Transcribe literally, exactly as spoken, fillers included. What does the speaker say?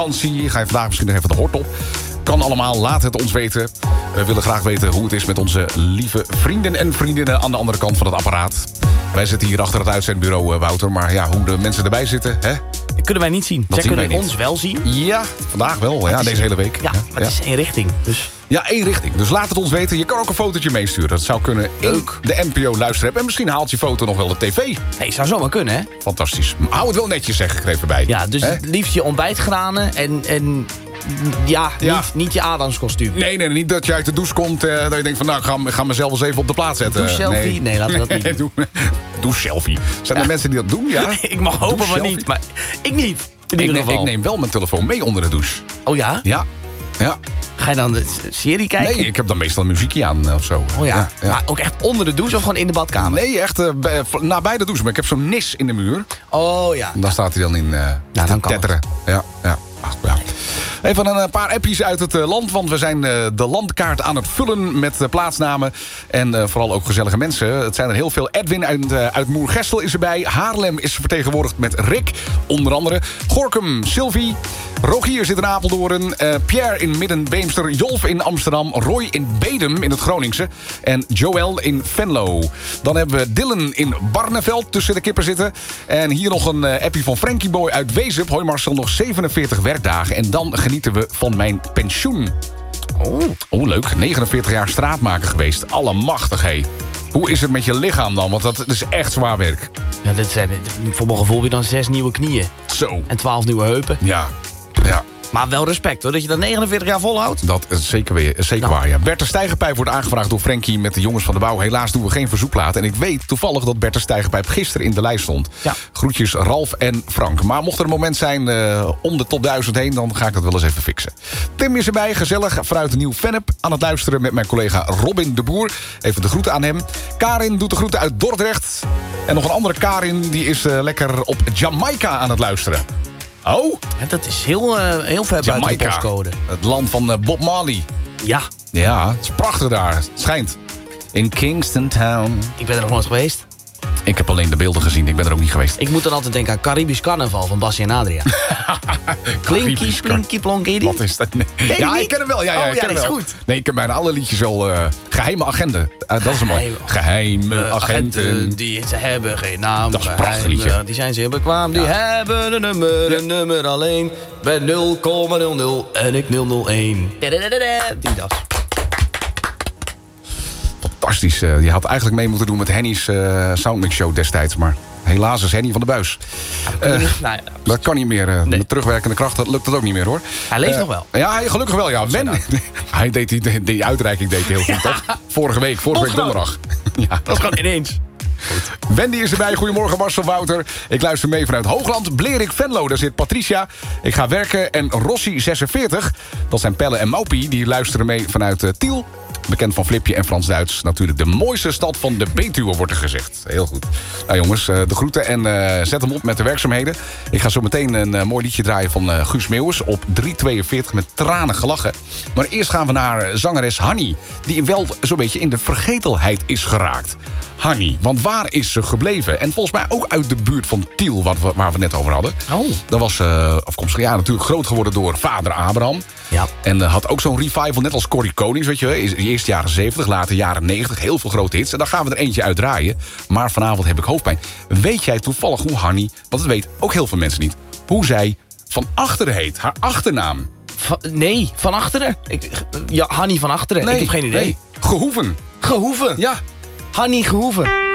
vakantie. Ga je vandaag misschien nog even de hort op. Kan allemaal, laat het ons weten. We willen graag weten hoe het is met onze lieve vrienden en vriendinnen aan de andere kant van het apparaat. Wij zitten hier achter het uitzendbureau, Wouter. Maar ja, hoe de mensen erbij zitten, hè? Dat kunnen wij niet zien. Dat Zij zien kunnen wij ons wel zien. Ja, vandaag wel. Ja, is, deze hele week. Ja, maar het is één richting. Dus. Ja, één richting. Dus laat het ons weten. Je kan ook een fotootje meesturen. Dat zou kunnen in de N P O luisteren. En misschien haalt je foto nog wel de tv. Nee, zou zomaar kunnen, hè? Fantastisch. Hou het wel netjes, zeg ik er even bij. Ja, dus He? het liefst je ontbijtgranen en... en ja, ja. Niet, niet je Adamskostuum. Nee, nee, niet dat je uit de douche komt. Uh, dat je denkt van, nou, ik ga, ga mezelf eens even op de plaats zetten. Douche-selfie? Nee. nee, laten we dat niet doen. Douche-selfie. Zijn er ja. mensen die dat doen, ja? Ik mag hopen van niet, maar ik niet. In ik, ieder neem, geval. ik neem wel mijn telefoon mee onder de douche. Oh ja? Ja. Ja. Ga je dan de serie kijken? Nee, ik heb dan meestal muziekje aan uh, of zo. Oh ja. Ja, ja. Maar ook echt onder de douche of gewoon in de badkamer? Nee, echt uh, bij, nabij de douche. Maar ik heb zo'n nis in de muur. Oh ja. En daar staat hij dan in uh, nou, te dan kan tetteren. Ja, ja. Ach, ja. Even een paar appjes uit het land, want we zijn de landkaart aan het vullen met plaatsnamen. En vooral ook gezellige mensen. Het zijn er heel veel. Edwin uit, uit Moergestel is erbij. Haarlem is vertegenwoordigd met Rick, onder andere. Gorkum, Sylvie. Rogier zit in Apeldoorn. Uh, Pierre in Midden-Beemster. Jolf in Amsterdam. Roy in Bedum in het Groningse. En Joël in Venlo. Dan hebben we Dylan in Barneveld tussen de kippen zitten. En hier nog een uh, appie van Frankie Boy uit Wezep. Hoi Marcel, nog zevenenveertig werkdagen. En dan genieten we van mijn pensioen. Oh, oh leuk. negenenveertig jaar straatmaker geweest. Allemachtig, hé. Hoe is het met je lichaam dan? Want dat is echt zwaar werk. Ja, dit zijn voor mijn gevoel weer dan zes nieuwe knieën. Zo. En twaalf nieuwe heupen. Ja, ja. Maar wel respect hoor, dat je dat negenenveertig jaar volhoudt. Dat is zeker, weer, zeker nou. waar, ja. Bert de Stijgerpijp wordt aangevraagd door Frankie met de jongens van de bouw. Helaas doen we geen verzoekplaat. En ik weet toevallig dat Bert de Stijgerpijp gisteren in de lijst stond. Ja. Groetjes Ralf en Frank. Maar mocht er een moment zijn uh, om de top duizend heen, dan ga ik dat wel eens even fixen. Tim is erbij, gezellig, vanuit de Nieuw Vennep. Aan het luisteren met mijn collega Robin de Boer. Even de groeten aan hem. Karin doet de groeten uit Dordrecht. En nog een andere Karin, die is uh, lekker op Jamaica aan het luisteren. Oh? Ja, dat is heel, uh, heel ver Jamaica, buiten de postcode. Het land van uh, Bob Marley. Ja. Ja, het is prachtig daar. Het schijnt. In Kingston Town. Ik ben er nog nooit geweest. Ik heb alleen de beelden gezien. Ik ben er ook niet geweest. Ik moet dan altijd denken aan Caribisch Carnaval van Bassie en Adria. Klinky, Splinky, Plonky. Wat is dat? Nee. Nee, ja, niet? ik ken hem wel. Ja, ja, oh, ik ken ja, hem is wel. goed. Nee, ik ken bijna alle liedjes wel. Uh, geheime agenten. Uh, dat is een mooi. Geheime uh, agenten. agenten. Die ze hebben geen naam. Dat is een prachtig liedje. Die zijn zeer bekwaam. Die ja. hebben een nummer, een nummer alleen. Bij nul komma nul nul en ik nul nul één. Die das. Fantastisch. Je had eigenlijk mee moeten doen met Henny's uh, Soundmix Show destijds. Maar helaas is Henny van de Buis. Ja, uh, niet, nou ja. Dat kan niet meer. Uh, nee. Met terugwerkende kracht dat lukt dat ook niet meer, hoor. Hij leeft uh, nog wel. Ja, hij, gelukkig wel. Ja. Wen, hij deed die, die, die uitreiking deed heel goed, toch? Vorige week, vorige week donderdag. Ja, dat kan ineens. Goed. Wendy is erbij. Goedemorgen Marcel, Wouter. Ik luister mee vanuit Hoogland. Blerik, Venlo, daar zit Patricia. Ik ga werken. En Rossi zesenveertig. Dat zijn Pelle en Maupie. Die luisteren mee vanuit uh, Tiel. Bekend van Flipje en Frans-Duits. Natuurlijk de mooiste stad van de Betuwe, wordt er gezegd. Heel goed. Nou jongens, uh, de groeten en uh, zet hem op met de werkzaamheden. Ik ga zo meteen een uh, mooi liedje draaien van uh, Guus Meeuwis op drie tweeënveertig met tranen gelachen. Maar eerst gaan we naar zangeres Hanny. Die wel zo'n beetje in de vergetelheid is geraakt. Hanny, want waar is ze gebleven? En volgens mij ook uit de buurt van Tiel, wat we, waar we het net over hadden. Oh. Dat was uh, afkomstig, ja, natuurlijk groot geworden door vader Abraham. Ja. En uh, had ook zo'n revival, net als Corrie Konings, weet je wel. Eerst jaren zeventig, later jaren negentig, heel veel grote hits. En daar gaan we er eentje uit draaien. Maar vanavond heb ik hoofdpijn. Weet jij toevallig hoe Hanny, want dat weet ook heel veel mensen niet, hoe zij van achteren heet, haar achternaam? Van, nee, van achteren. Ik, ja, Hanny van achteren. Nee, ik heb geen idee. Nee, Gehoeven. Gehoeven? Ja. Hanny Gehoeven.